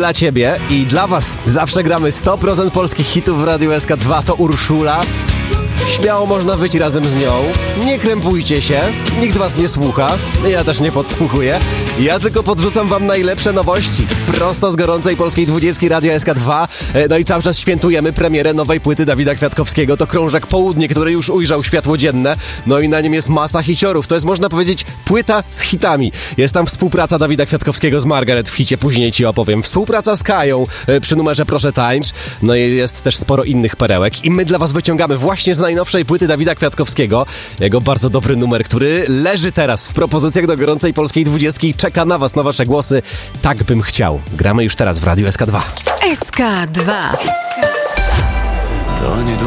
dla ciebie i dla was zawsze gramy 100% polskich hitów w Radiu SK2. To Urszula. Śmiało można wyjść razem z nią. Nie krępujcie się, nikt was nie słucha. Ja też nie podsłuchuję. Ja tylko podrzucam wam najlepsze nowości. Prosto z gorącej polskiej 20 Radia SK2. No i cały czas świętujemy premierę nowej płyty Dawida Kwiatkowskiego. To Krążek Południe, który już ujrzał światło dzienne. No i na nim jest masa hiciorów. To jest, można powiedzieć, płyta z hitami. Jest tam współpraca Dawida Kwiatkowskiego z Margaret w hicie, później ci opowiem. Współpraca z Kają przy numerze Proszę Tańcz. No i jest też sporo innych perełek. I my dla was wyciągamy właśnie z najnowszej płyty Dawida Kwiatkowskiego jego bardzo dobry numer, który leży teraz w propozycjach do gorącej polskiej 20 i czeka na was, na wasze głosy. Tak bym chciał. Gramy już teraz w Radiu SK2. SK2.